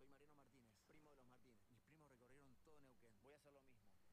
Soy Mariano Martínez, primo de los Martínez. Mis primos recorrieron todo Neuquén. Voy a hacer lo mismo.